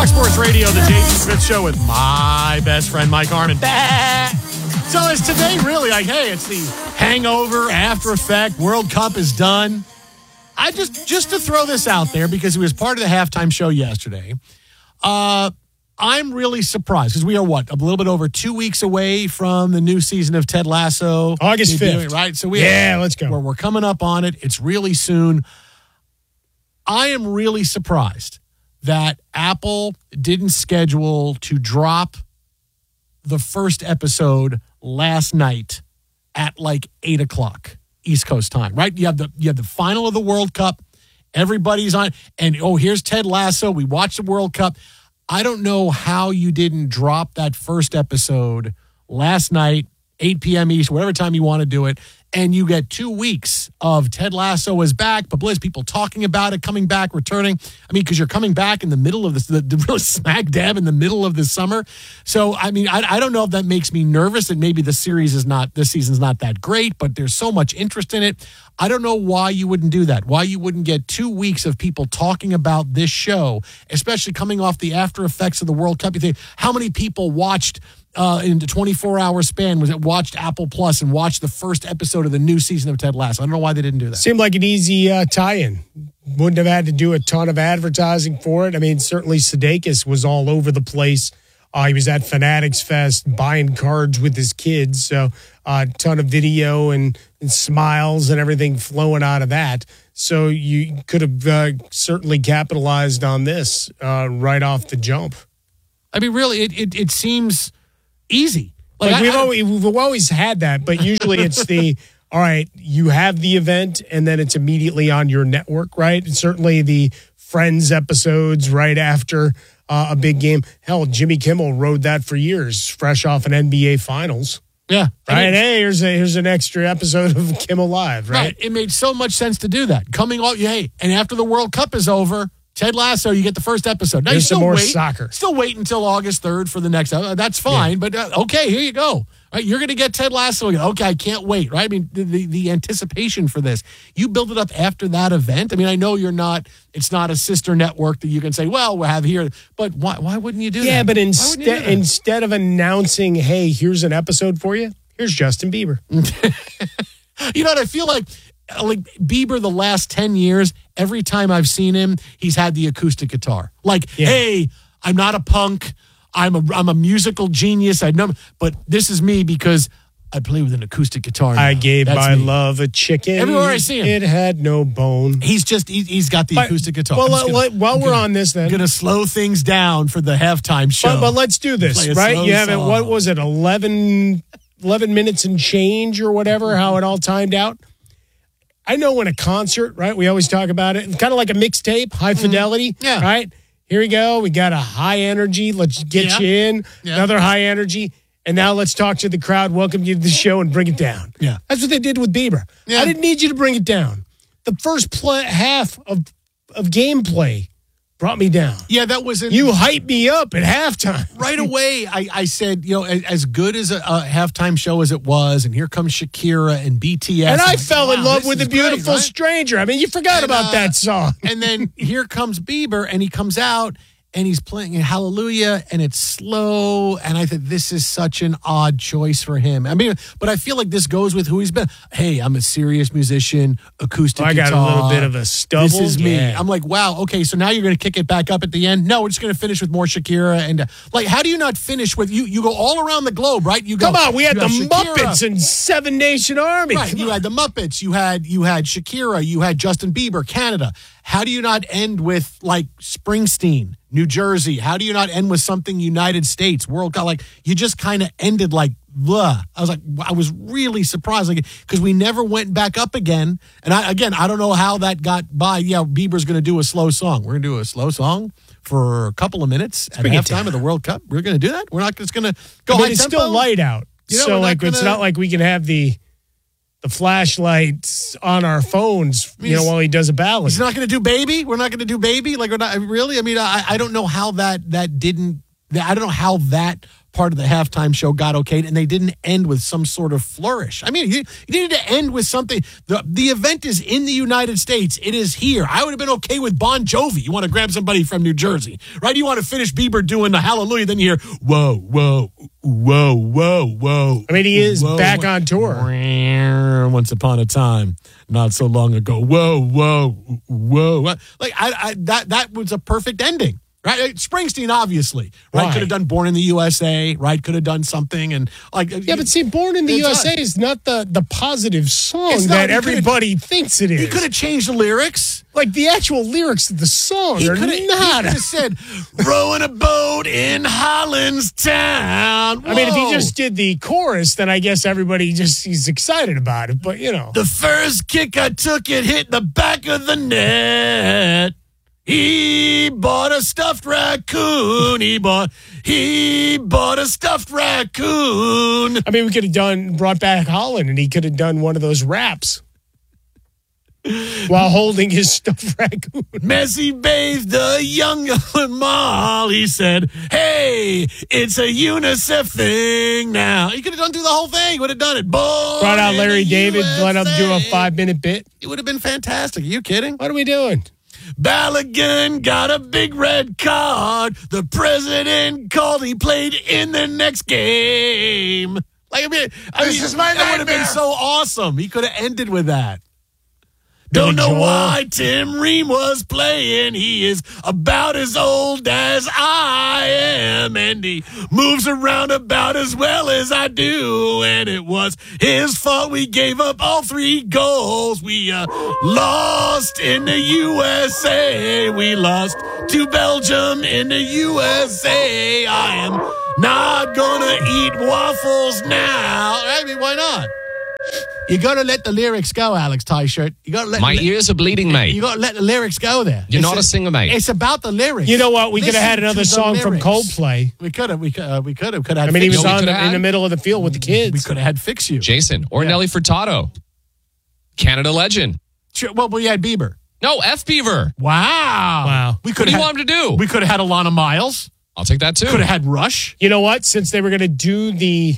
Fox Sports Radio, the Jason Smith Show with my best friend, Mike Harmon. So it's today really like, hey, it's the hangover, after effect, World Cup is done. I just to throw this out there because it was part of the halftime show yesterday. I'm really surprised because we are, a little bit over 2 weeks away from the new season of Ted Lasso. August 5th. Right? So let's go. We're coming up on it. It's really soon. I am really surprised that Apple didn't schedule to drop the first episode last night at like 8 o'clock East Coast time, right? You have the final of the World Cup. Everybody's on, and here's Ted Lasso. We watched the World Cup. I don't know how you didn't drop that first episode last night, 8 p.m. East, whatever time you want to do it, and you get 2 weeks of Ted Lasso is back, publicity, people talking about it, coming back, returning. I mean, because you're coming back in the middle of the real smack dab in the middle of the summer. So, I mean, I don't know if that makes me nervous that maybe this season's not that great, but there's so much interest in it. I don't know why you wouldn't do that, why you wouldn't get 2 weeks of people talking about this show, especially coming off the after effects of the World Cup. You think, how many people watched in the 24-hour span watched Apple Plus and watched the first episode of the new season of Ted Lasso? I don't know why they didn't do that. Seemed like an easy tie-in. Wouldn't have had to do a ton of advertising for it. I mean, certainly Sudeikis was all over the place. He was at Fanatics Fest buying cards with his kids. So a ton of video and smiles and everything flowing out of that. So you could have certainly capitalized on this right off the jump. I mean, really, it seems easy. We've always had that, but usually it's all right, you have the event and then it's immediately on your network, right? And certainly the Friends episodes right after a big game. Hell, Jimmy Kimmel rode that for years, fresh off an NBA Finals. Yeah. Right. Hey, here's an extra episode of Kimmel Live, right? It made so much sense to do that. And after the World Cup is over, Ted Lasso, you get the first episode. Now, there's some more soccer. Still wait until August 3rd for the next. That's fine, but okay, here you go. Right, you're going to get Ted Lasso again. Okay, I can't wait. Right? I mean, the anticipation for this. You build it up after that event. I mean, I know it's not a sister network that you can say, well, we'll have here. But why wouldn't you do that? Yeah, but instead of announcing, hey, here's an episode for you, here's Justin Bieber. You know what? I feel like Bieber the last 10 years, every time I've seen him, he's had the acoustic guitar. Hey, I'm not a punk. I'm a musical genius. But this is me because I play with an acoustic guitar. I gave my love a chicken. Everywhere I see him, it had no bone. He's got the acoustic guitar. Well, while we're on this, then I'm gonna slow things down for the halftime show. But let's do this, right? You have it. What was it? 11 minutes and change or whatever. How it all timed out. I know in a concert, right? We always talk about it. It's kind of like a mixtape, high fidelity, right? Here we go. We got a high energy. Let's get you in. Yeah. Another high energy. And now let's talk to the crowd, welcome you to the show, and bring it down. Yeah. That's what they did with Bieber. Yeah. I didn't need you to bring it down. The first half of gameplay brought me down. Yeah, that was You hyped me up at halftime. Right away, I said, as good as a halftime show as it was, and here comes Shakira and BTS. And I fell in love with A Beautiful Stranger. I mean, you forgot about that song. And then here comes Bieber, and he comes out, and he's playing Hallelujah, and it's slow, and I think this is such an odd choice for him. I mean, but I feel like this goes with who he's been. Hey, I'm a serious musician, acoustic guitar. I got a little bit of a stubble. This is me. I'm like, wow, okay, so now you're going to kick it back up at the end? No, we're just going to finish with more Shakira. And how do you not finish with, you go all around the globe, right? Come on, we had the Muppets and Seven Nation Army. Right, you had the Muppets, you had Shakira, you had Justin Bieber, Canada. How do you not end with Springsteen, New Jersey? How do you not end with something United States, World Cup? You just kind of ended blah. I was really surprised because we never went back up again. And I don't know how that got by. Yeah, Bieber's going to do a slow song. We're going to do a slow song for a couple of minutes at halftime of the World Cup. We're going to do that. We're not just going to go high tempo. It's still light out. So it's not like we can have the flashlights on our phones, while he does a ballad. He's not going to do Baby? We're not going to do Baby? We're not, really? I mean, I don't know how that didn't, I don't know how that part of the halftime show got okayed, and they didn't end with some sort of flourish. I mean, you needed to end with something. The event is in the United States. It is here. I would have been okay with Bon Jovi. You want to grab somebody from New Jersey, right? You want to finish Bieber doing the Hallelujah, then you hear, whoa, whoa, whoa, whoa, whoa. I mean, he is back on tour. Once upon a time, not so long ago. Whoa, whoa, whoa. Like, that was a perfect ending. Right, Springsteen, obviously, right? Could have done "Born in the USA," right? Could have done something, and like, yeah, but see, "Born in the USA" is not the positive song that everybody thinks it is. He could have changed the lyrics, like the actual lyrics of the song. He could have said, "Rowing a boat in Holland's Town." Whoa. I mean, if he just did the chorus, then I guess everybody he's excited about it. But the first kick I took, it hit the back of the net. He bought a stuffed raccoon. He bought a stuffed raccoon. I mean, we could have brought back Holland, and he could have done one of those raps while holding his stuffed raccoon. Messi bathed the young Mal. He said, "Hey, it's a UNICEF thing now." He could have done the whole thing. He would have done it. Brought out Larry David, let him do a 5-minute bit. It would have been fantastic. Are you kidding? What are we doing? Balogun got a big red card. The president called. He played in the next game. Like, this is my nightmare. That would have been so awesome. He could have ended with that. Don't know why Tim Ream was playing. He is about as old as I am, and he moves around about as well as I do. And it was his fault we gave up all 3 goals. We lost in the USA. We lost to Belgium in the USA. I am not gonna eat waffles now. I mean, why not? You got to let the lyrics go, Alex Tyshirt. You got to let my ears are bleeding, mate. You got to let the lyrics go there. You're not a singer, mate. It's about the lyrics. You know what? We could have had another song from Coldplay. We could have. I mean, he was in the middle of the field with the kids. We could have had Fix You. Jason or Nelly Furtado. Canada legend. Sure, well, we had Bieber. No, F Beaver. Wow. What do you want him to do? We could have had Alana Miles. I'll take that too. Could have had Rush. You know what? Since they were going to do the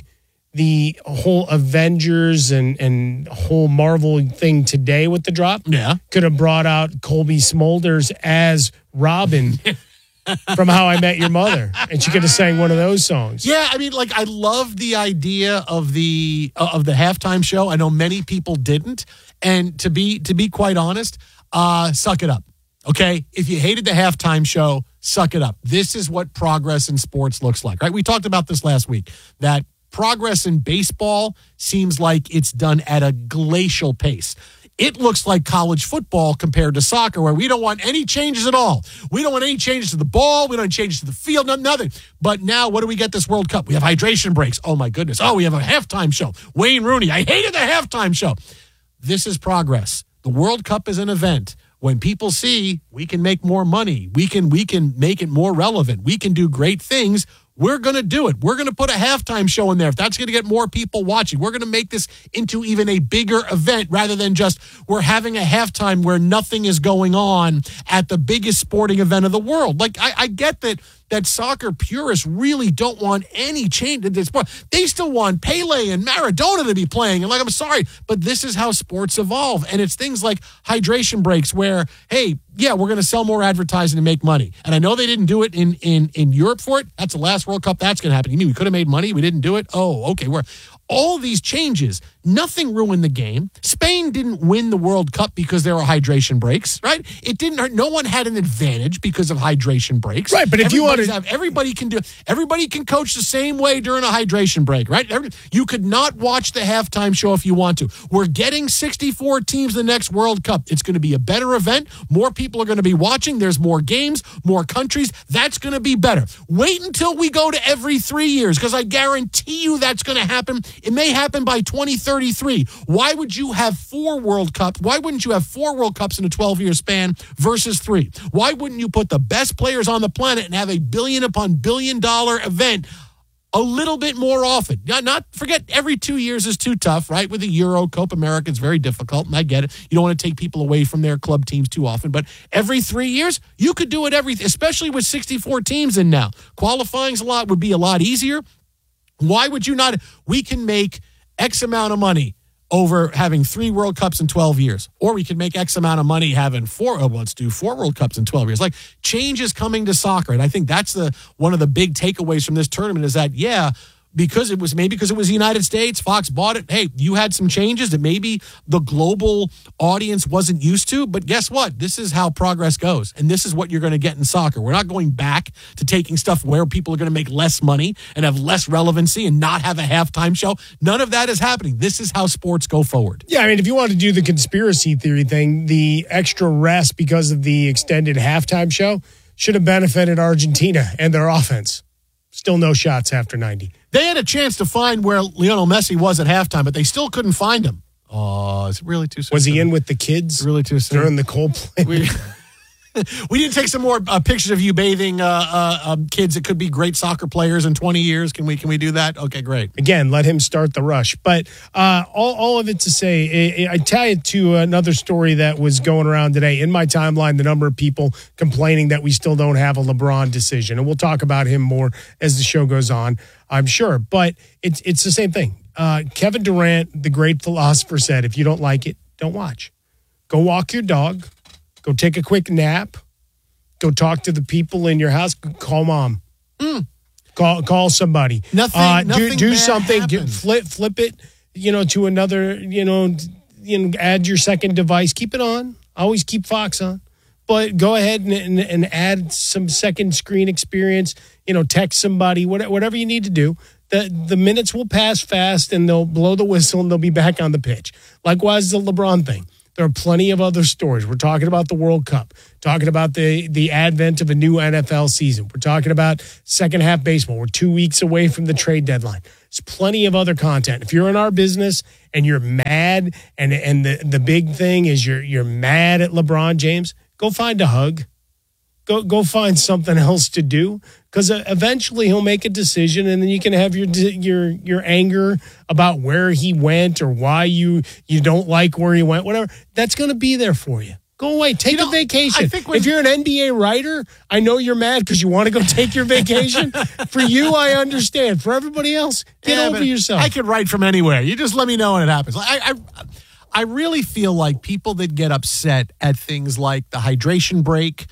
whole Avengers and whole Marvel thing today with the drop, could have brought out Colby Smulders as Robin from How I Met Your Mother, and she could have sang one of those songs. Yeah, I mean, like, I love the idea of the halftime show. I know many people didn't, and to be quite honest, suck it up. Okay, if you hated the halftime show, suck it up. This is what progress in sports looks like, right? We talked about this last week, that progress in baseball seems like it's done at a glacial pace. It looks like college football compared to soccer, where we don't want any changes at all. We don't want any changes to the ball. We don't want changes to the field, nothing. But now, what do we get this World Cup? We have hydration breaks. Oh, my goodness. Oh, we have a halftime show. Wayne Rooney. I hated the halftime show. This is progress. The World Cup is an event. When people see we can make more money, we can make it more relevant, we can do great things, we're going to do it. We're going to put a halftime show in there. If that's going to get more people watching, we're going to make this into even a bigger event rather than just we're having a halftime where nothing is going on at the biggest sporting event of the world. Like, I get that soccer purists really don't want any change in this sport. They still want Pele and Maradona to be playing. And, like, I'm sorry, but this is how sports evolve. And it's things like hydration breaks where, hey, yeah, we're going to sell more advertising and make money. And I know they didn't do it in Europe for it. That's the last World Cup that's going to happen. You mean we could have made money? We didn't do it? Oh, okay. All these changes, nothing ruined the game. Spain didn't win the World Cup because there were hydration breaks, right? It didn't hurt. No one had an advantage because of hydration breaks. Right, but if you want to, everybody can coach the same way during a hydration break, right? You could not watch the halftime show if you want to. We're getting 64 teams the next World Cup. It's going to be a better event. More people are going to be watching. There's more games, more countries. That's going to be better. Wait until we go to every 3 years, because I guarantee you that's going to happen. It may happen by 2033. Why would you have 4 World Cups? Why wouldn't you have 4 World Cups in a 12-year span versus 3? Why wouldn't you put the best players on the planet and have a billion upon billion dollar event a little bit more often? Not forget every 2 years is too tough, right? With the Euro, Copa America, it's very difficult, and I get it. You don't want to take people away from their club teams too often, but every 3 years, you could do it especially with 64 teams in now. Qualifying would be a lot easier. Why would you not? We can make X amount of money over having 3 World Cups in 12 years. Or we can make X amount of money having 4 World Cups in 12 years. Like, change is coming to soccer. And I think that's one of the big takeaways from this tournament is that, because it was the United States, Fox bought it. Hey, you had some changes that maybe the global audience wasn't used to, but guess what? This is how progress goes, and this is what you're going to get in soccer. We're not going back to taking stuff where people are going to make less money and have less relevancy and not have a halftime show. None of that is happening. This is how sports go forward. Yeah, I mean, if you want to do the conspiracy theory thing, the extra rest because of the extended halftime show should have benefited Argentina and their offense. Still no shots after 90. They had a chance to find where Lionel Messi was at halftime, but they still couldn't find him. Oh, is it really too soon? Was he in with the kids? It's really too soon. During the Coldplay? We need to take some more pictures of you bathing kids that could be great soccer players in 20 years. Can we do that? Okay, great. Again, let him start the rush. But all of it to say, I tie it to another story that was going around today. In my timeline, the number of people complaining that we still don't have a LeBron decision. And we'll talk about him more as the show goes on, I'm sure. But it's the same thing. Kevin Durant, the great philosopher, said, if you don't like it, don't watch. Go walk your dog. Go take a quick nap. Go talk to the people in your house. Call mom. Call somebody. Nothing do bad something. happened. Flip it. To another. Add your second device. Keep it on. Always keep Fox on. But go ahead and add some second screen experience. Text somebody. Whatever you need to do. The minutes will pass fast, and they'll blow the whistle, and they'll be back on the pitch. Likewise, the LeBron thing. There are plenty of other stories. We're talking about the World Cup, talking about the advent of a new NFL season. We're talking about second half baseball. We're 2 weeks away from the trade deadline. There's plenty of other content. If you're in our business and you're mad, and the big thing is you're mad at LeBron James, go find a hug. Go find something else to do, because eventually he'll make a decision, and then you can have your anger about where he went or why you don't like where he went, whatever. That's going to be there for you. Go away. Take a vacation. If you're an NBA writer, I know you're mad because you want to go take your vacation. For you, I understand. For everybody else, get over yourself. I can write from anywhere. You just let me know when it happens. I really feel like people that get upset at things like the hydration break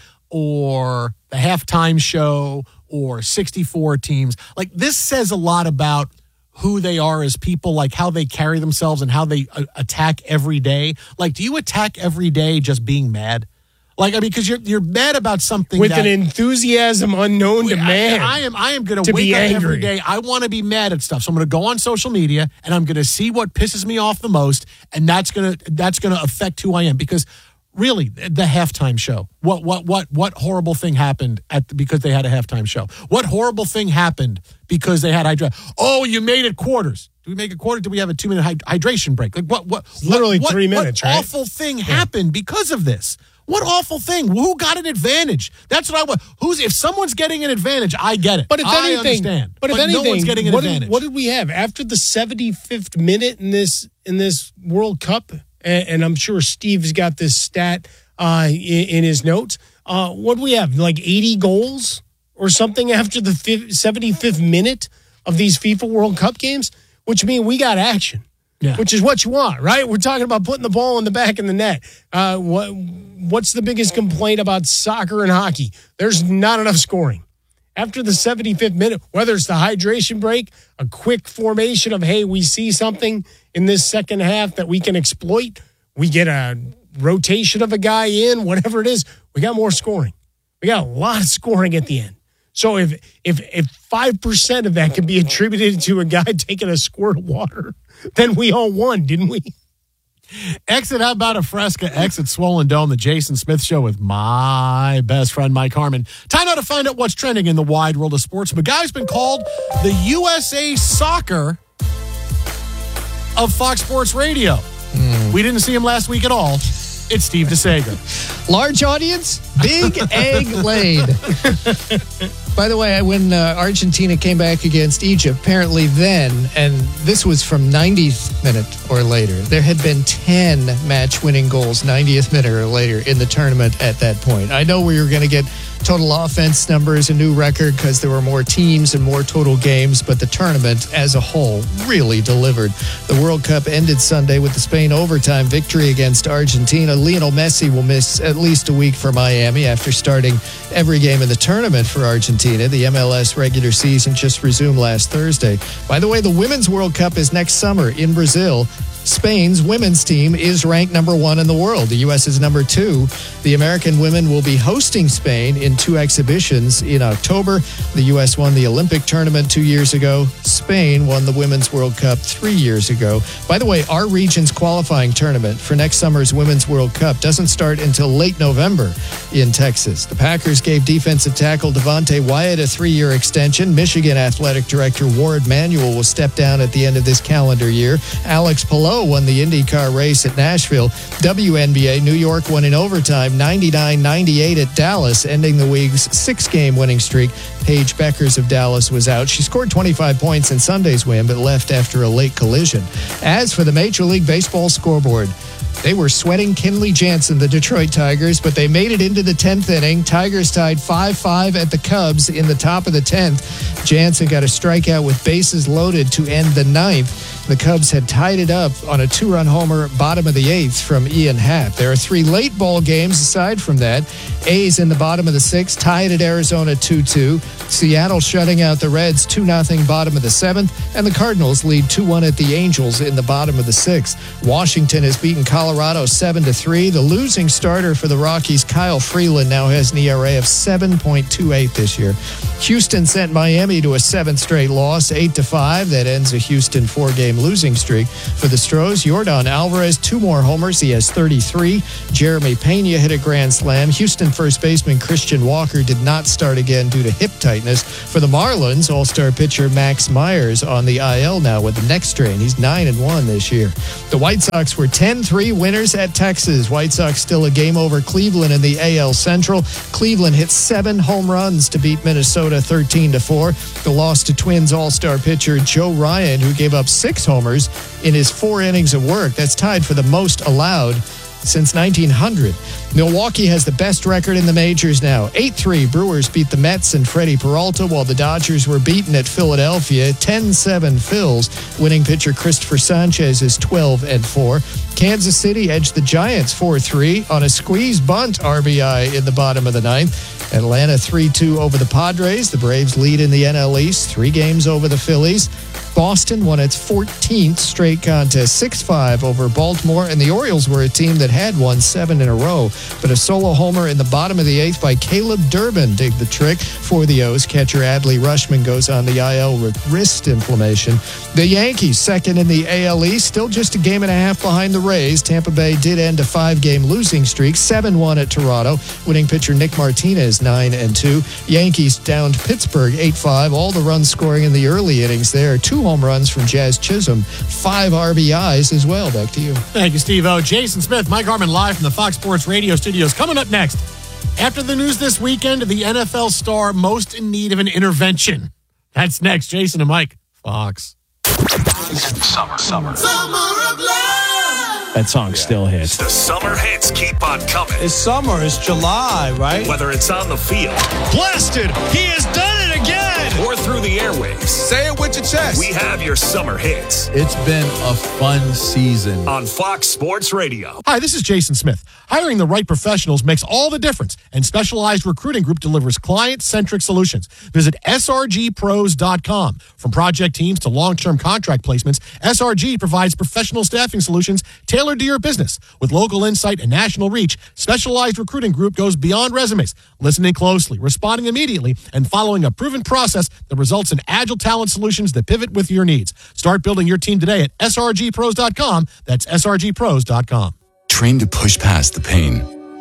or the halftime show or 64 teams, like, this says a lot about who they are as people, like how they carry themselves and how they attack every day. Like, do you attack every day just being mad? Like, I mean, because you're mad about something with an enthusiasm unknown to man. I am going to wake up every day. I want to be mad at stuff, so I'm going to go on social media and I'm going to see what pisses me off the most, and that's going to affect who I am. Because really, the halftime show. What horrible thing happened because they had a halftime show? What horrible thing happened because they had hydration? Oh, you made it quarters. Did we make a quarter? Did we have a 2-minute hydration break? Like what? Literally 3 minutes, right? What awful thing happened because of this? What awful thing? Who got an advantage? That's what I want. If someone's getting an advantage, I get it. But if I anything, understand. But if anything, no one's getting an advantage. What did we have after the 75th minute in this World Cup? And I'm sure Steve's got this stat in his notes. What do we have? Like 80 goals or something after the 75th minute of these FIFA World Cup games, which means we got action, which is what you want, right? We're talking about putting the ball in the back of the net. What's the biggest complaint about soccer and hockey? There's not enough scoring. After the 75th minute, whether it's the hydration break, a quick formation of, hey, we see something in this second half that we can exploit, we get a rotation of a guy in, whatever it is, we got more scoring. We got a lot of scoring at the end. So if 5% of that can be attributed to a guy taking a squirt of water, then we all won, didn't we? Exit, how about a Fresca? Exit Swollen Dome, the Jason Smith Show with my best friend, Mike Harmon. Time now to find out what's trending in the wide world of sports. The guy's been called the USA Soccer of Fox Sports Radio. We didn't see him last week at all. It's Steve DeSager. Large audience, big egg laid. By the way, when Argentina came back against Egypt, apparently then, and this was from 90th minute or later, there had been 10 match-winning goals 90th minute or later in the tournament at that point. I know we were going to get Total offense number is a new record because there were more teams and more total games, but the tournament as a whole really delivered. The World Cup ended Sunday with the Spain overtime victory against Argentina. Lionel Messi will miss at least a week for Miami after starting every game in the tournament for Argentina. The MLS regular season just resumed last Thursday. By the way, the Women's World Cup is next summer in Brazil. Spain's women's team is ranked number 1 in the world. The U.S. is number 2. The American women will be hosting Spain in 2 exhibitions in October. The U.S. won the Olympic tournament 2 years ago. Spain won the Women's World Cup 3 years ago. By the way, our region's qualifying tournament for next summer's Women's World Cup doesn't start until late November in Texas. The Packers gave defensive tackle Devontae Wyatt a 3-year extension. Michigan Athletic Director Ward Manuel will step down at the end of this calendar year. Alex Palou won the IndyCar race at Nashville. WNBA, New York won in overtime 99-98 at Dallas, ending the league's 6-game winning streak. Paige Beckers of Dallas was out. She scored 25 points in Sunday's win, but left after a late collision. As for the Major League Baseball scoreboard, they were sweating Kenley Jansen, the Detroit Tigers, but they made it into the 10th inning. Tigers tied 5-5 at the Cubs in the top of the 10th. Jansen got a strikeout with bases loaded to end the 9th. The Cubs had tied it up on a 2-run homer bottom of the 8th from Ian Happ. There are 3 late ball games aside from that. A's in the bottom of the 6th, tied at Arizona 2-2. Seattle shutting out the Reds 2-0 bottom of the 7th. And the Cardinals lead 2-1 at the Angels in the bottom of the 6th. Washington has beaten Colorado 7-3. The losing starter for the Rockies, Kyle Freeland, now has an ERA of 7.28 this year. Houston sent Miami to a 7th straight loss, 8-5. That ends a Houston 4-game losing streak. For the Stros, Yordan Alvarez, 2 more homers. He has 33. Jeremy Pena hit a grand slam. Houston first baseman Christian Walker did not start again due to hip tightness. For the Marlins, all-star pitcher Max Myers on the IL now with the neck strain. He's 9-1 this year. The White Sox were 10-3 winners at Texas. White Sox still a game over Cleveland in the AL Central. Cleveland hit 7 home runs to beat Minnesota 13-4. The loss to Twins all-star pitcher Joe Ryan, who gave up 6 homers in his 4 innings of work. That's tied for the most allowed since 1900. Milwaukee has the best record in the majors now. 8-3 Brewers beat the Mets and Freddie Peralta, while the Dodgers were beaten at Philadelphia 10-7 Phils. Winning pitcher Christopher Sanchez is 12-4. Kansas City edged the Giants 4-3 on a squeeze bunt RBI in the bottom of the 9th. Atlanta 3-2 over the Padres. The Braves lead in the NL East, 3 games over the Phillies. Boston won its 14th straight contest, 6-5 over Baltimore, and the Orioles were a team that had won 7 in a row. But a solo homer in the bottom of the 8th by Caleb Durbin did the trick for the O's. Catcher Adley Rutschman goes on the IL with wrist inflammation. The Yankees, second in the AL East, still just a game and a half behind the Rays. Tampa Bay did end a 5-game losing streak, 7-1 at Toronto. Winning pitcher Nick Martinez, 9-2. Yankees downed Pittsburgh 8-5. All the runs scoring in the early innings there. 2 home runs from Jazz Chisholm, 5 RBIs as well. Back to you. Thank you, Steve-O. Jason Smith, Mike Harmon live from the Fox Sports Radio studios. Coming up next, after the news this weekend, the NFL star most in need of an intervention. That's next. Jason and Mike, Fox. Summer of love. That song still hits. The summer hits keep on coming. It's summer. It's July, right? Whether it's on the field. Blasted. He has done it again. Or through the airwaves. Say it with your chest. We have your summer hits. It's been a fun season. On Fox Sports Radio. Hi, this is Jason Smith. Hiring the right professionals makes all the difference, and Specialized Recruiting Group delivers client-centric solutions. Visit srgpros.com. From project teams to long-term contract placements, SRG provides professional staffing solutions tailored to your business. With local insight and national reach, Specialized Recruiting Group goes beyond resumes, listening closely, responding immediately, and following a proven process that results in agile talent solutions that pivot with your needs. Start building your team today at srgpros.com. That's srgpros.com. Trained to push past the pain.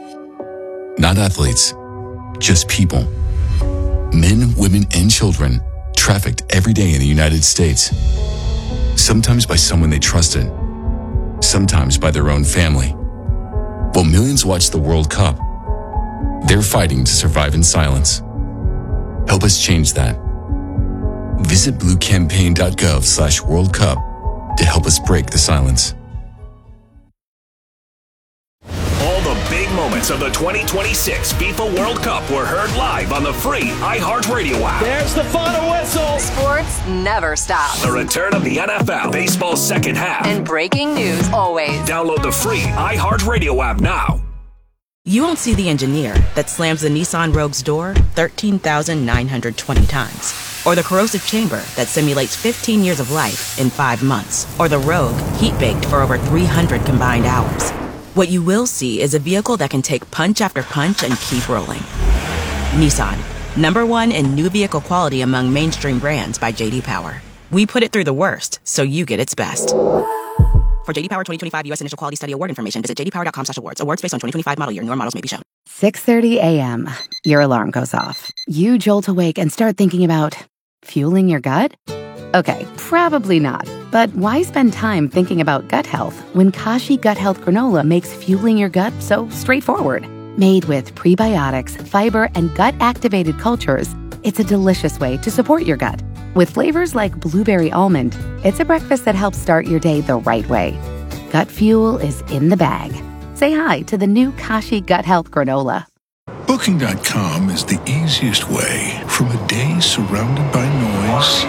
Not athletes, just people. Men, women, and children trafficked every day in the United States. Sometimes by someone they trusted, sometimes by their own family. While millions watch the World Cup, they're fighting to survive in silence. Help us change that. Visit bluecampaign.gov/World Cup to help us break the silence. All the big moments moments of the 2026 FIFA World Cup were heard live on the free iHeartRadio app. There's the final whistle. Sports never stops. The return of the NFL, baseball's second half. And breaking news always. Download the free iHeartRadio app now. You won't see the engineer that slams the Nissan Rogue's door 13,920 times. Or the corrosive chamber that simulates 15 years of life in 5 months. Or the Rogue heat-baked for over 300 combined hours. What you will see is a vehicle that can take punch after punch and keep rolling. Nissan, #1 in new vehicle quality among mainstream brands by J.D. Power. We put it through the worst, so you get its best. For J.D. Power 2025 U.S. Initial Quality Study Award information, visit jdpower.com/awards. Awards based on 2025 model year. Newer models may be shown. 6:30 a.m. Your alarm goes off. You jolt awake and start thinking about fueling your gut? Okay, probably not. But why spend time thinking about gut health when Kashi Gut Health Granola makes fueling your gut so straightforward? Made with prebiotics, fiber, and gut-activated cultures, it's a delicious way to support your gut. With flavors like blueberry almond, it's a breakfast that helps start your day the right way. Gut fuel is in the bag. Say hi to the new Kashi Gut Health Granola. Booking.com is the easiest way from a day surrounded by noise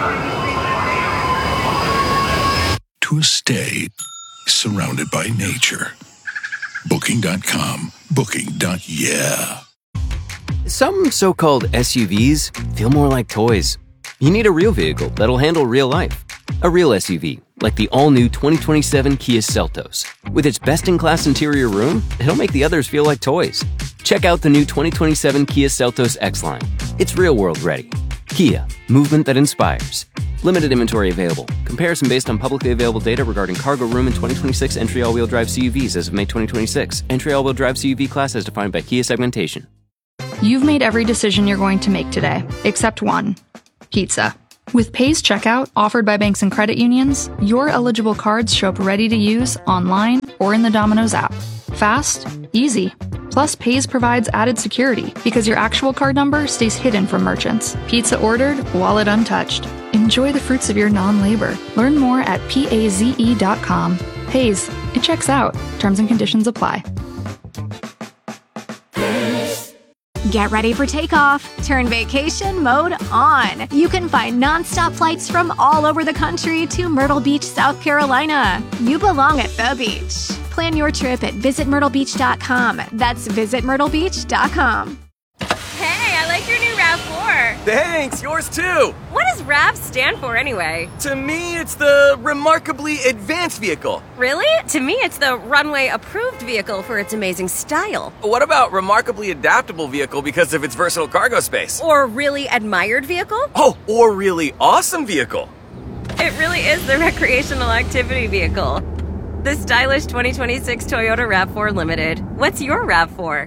to a stay surrounded by nature. Booking.com. Booking.yeah. Some so-called SUVs feel more like toys. You need a real vehicle that'll handle real life. A real SUV, like the all-new 2027 Kia Seltos. With its best-in-class interior room, it'll make the others feel like toys. Check out the new 2027 Kia Seltos X-Line. It's real-world ready. Kia, movement that inspires. Limited inventory available. Comparison based on publicly available data regarding cargo room in 2026 entry all-wheel drive CUVs as of May 2026. Entry all-wheel drive CUV class as defined by Kia segmentation. You've made every decision you're going to make today, except one. Pizza. With Paze Checkout, offered by banks and credit unions, your eligible cards show up ready to use online or in the Domino's app. Fast, easy. Plus, Paze provides added security because your actual card number stays hidden from merchants. Pizza ordered, wallet untouched. Enjoy the fruits of your non-labor. Learn more at paze.com. Paze. It checks out. Terms and conditions apply. Get ready for takeoff. Turn vacation mode on. You can find nonstop flights from all over the country to Myrtle Beach, South Carolina. You belong at the beach. Plan your trip at visitmyrtlebeach.com. That's visitmyrtlebeach.com. Hey, I like your new RAV4. Thanks, yours too. What does RAV stand for anyway? To me, it's the Remarkably Advanced Vehicle. Really? To me, it's the Runway Approved Vehicle for its amazing style. What about Remarkably Adaptable Vehicle because of its versatile cargo space? Or Really Admired Vehicle? Oh, or Really Awesome Vehicle. It really is the Recreational Activity Vehicle. The stylish 2026 Toyota RAV4 Limited. What's your RAV4?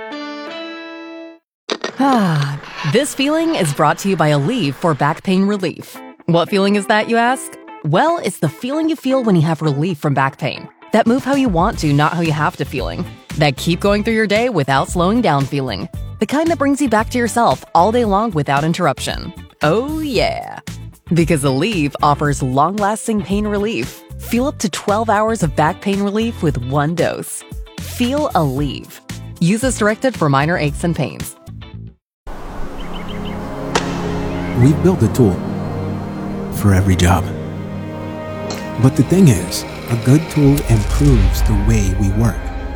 This feeling is brought to you by Aleve for back pain relief. What feeling is that, you ask? Well, it's the feeling you feel when you have relief from back pain. That move how you want to, not how you have to feeling. That keep going through your day without slowing down feeling. The kind that brings you back to yourself all day long without interruption. Oh yeah. Because Aleve offers long-lasting pain relief. Feel up to 12 hours of back pain relief with one dose. Feel Aleve. Use as directed for minor aches and pains. We've built a tool for every job. But the thing is, a good tool improves the way we work.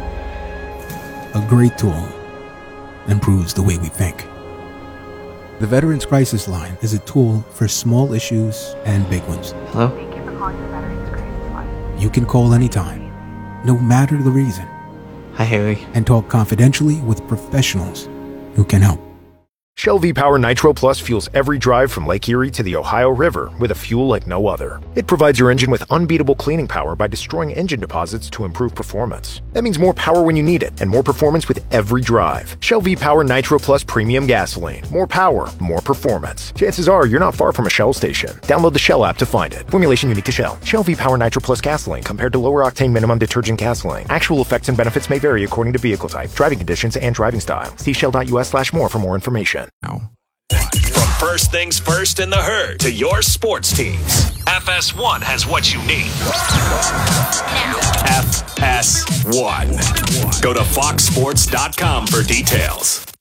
A great tool improves the way we think. The Veterans Crisis Line is a tool for small issues and big ones. Hello? Thank you for calling the Veterans Crisis Line. You can call anytime, no matter the reason. Hi, Haley. And talk confidentially with professionals who can help. Shell V-Power Nitro Plus fuels every drive from Lake Erie to the Ohio River with a fuel like no other. It provides your engine with unbeatable cleaning power by destroying engine deposits to improve performance. That means more power when you need it and more performance with every drive. Shell V-Power Nitro Plus Premium Gasoline. More power, more performance. Chances are you're not far from a Shell station. Download the Shell app to find it. Formulation unique to Shell. Shell V-Power Nitro Plus Gasoline compared to lower octane minimum detergent gasoline. Actual effects and benefits may vary according to vehicle type, driving conditions, and driving style. See shell.us/more for more information. From first things first in the herd to your sports teams. FS1 has what you need. FS1. Go to foxsports.com for details.